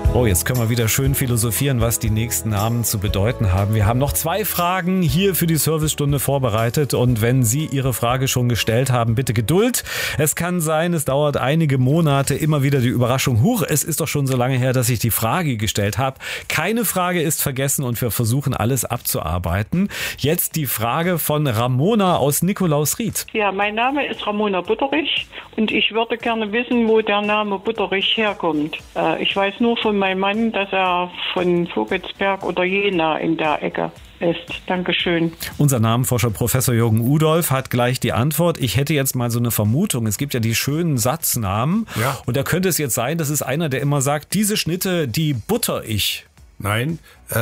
Oh, jetzt können wir wieder schön philosophieren, was die nächsten Namen zu bedeuten haben. Wir haben noch 2 Fragen hier für die Servicestunde vorbereitet und wenn Sie Ihre Frage schon gestellt haben, bitte Geduld. Es kann sein, es dauert einige Monate, immer wieder die Überraschung. Huch, es ist doch schon so lange her, dass ich die Frage gestellt habe. Keine Frage ist vergessen und wir versuchen alles abzuarbeiten. Jetzt die Frage von Ramona aus Nikolausried. Ja, mein Name ist Ramona Butterich und ich würde gerne wissen, wo der Name Butterich herkommt. Ich weiß nur von meinem Mann, dass er von Vogelsberg oder Jena in der Ecke ist. Dankeschön. Unser Namenforscher Professor Jürgen Udolf hat gleich die Antwort. Ich hätte jetzt mal so eine Vermutung. Es gibt ja die schönen Satznamen. Ja. Und da könnte es jetzt sein, das ist einer, der immer sagt, diese Schnitte, die butter ich. Nein.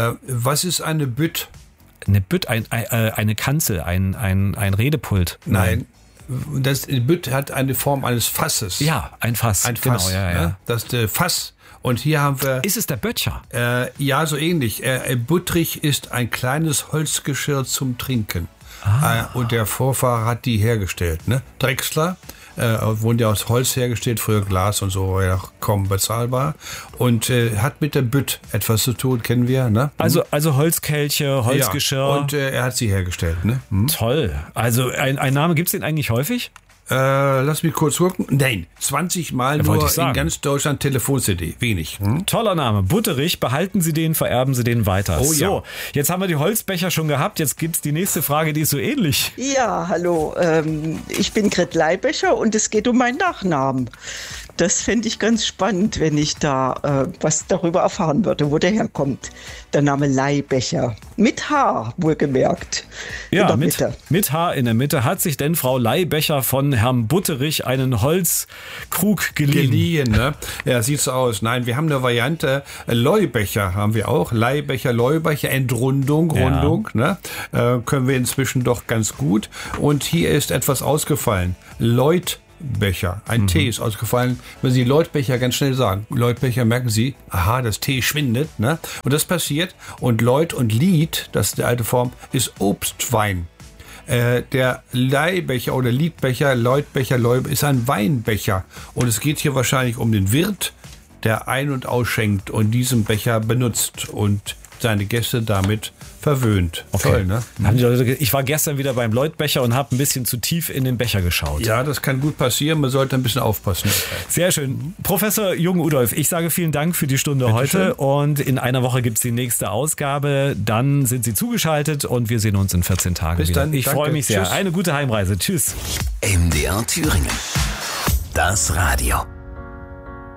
Was ist eine Bütt? Eine Bütt, eine Kanzel, ein Redepult. Nein. Das Bütt hat eine Form eines Fasses. Ja, ein Fass. Ein Fass, genau, ja. Das ist der Fass. Und hier haben wir... Ist es der Böttcher? Ja, so ähnlich. Buttrich ist ein kleines Holzgeschirr zum Trinken. Und der Vorfahre hat die hergestellt. Ne? Drechsler wurden ja aus Holz hergestellt, früher Glas und so, war ja kaum bezahlbar. Und hat mit der Bütt etwas zu tun, kennen wir. Ne? Also Holzkelche, Holzgeschirr. Ja, und er hat sie hergestellt. Ne? Toll. Also ein Name, gibt es den eigentlich häufig? Lass mich kurz gucken. Nein, 20 Mal nur in ganz Deutschland Telefon-CD. Wenig. Toller Name. Butterich. Behalten Sie den, vererben Sie den weiter. Oh, so, jetzt haben wir die Holzbecher schon gehabt. Jetzt gibt's die nächste Frage, die ist so ähnlich. Ja, hallo. Ich bin Gret Leibecher und es geht um meinen Nachnamen. Das fände ich ganz spannend, wenn ich da was darüber erfahren würde, wo der herkommt. Der Name Leibecher. Mit H, wohlgemerkt. Ja, in der Mitte. Mit H in der Mitte. Hat sich denn Frau Leibecher von Herrn Butterich einen Holzkrug geliehen? Ne? Ja, sieht so aus. Nein, wir haben eine Variante. Leubecher haben wir auch. Leibecher, Leubecher, Entrundung, Rundung. Ne? Können wir inzwischen doch ganz gut. Und hier ist etwas ausgefallen. Leutbecher. Ein T ist ausgefallen. Wenn Sie Leutbecher ganz schnell sagen, Leutbecher, merken Sie, aha, das T schwindet. Ne? Und das passiert. Und Leut und Lied, das ist die alte Form, ist Obstwein. Der Leihbecher oder Liedbecher, Leutbecher, ist ein Weinbecher. Und es geht hier wahrscheinlich um den Wirt, der ein- und ausschenkt und diesen Becher benutzt und seine Gäste damit verwöhnt. Okay. Toll, ne? Ich war gestern wieder beim Leutbecher und habe ein bisschen zu tief in den Becher geschaut. Ja, das kann gut passieren. Man sollte ein bisschen aufpassen. Sehr schön. Professor Jürgen Udolf, ich sage vielen Dank für die Stunde heute. Und in einer Woche gibt es die nächste Ausgabe. Dann sind Sie zugeschaltet und wir sehen uns in 14 Tagen Bis wieder. dann. Ich freue mich sehr. Tschüss. Eine gute Heimreise. Tschüss. MDR Thüringen. Das Radio.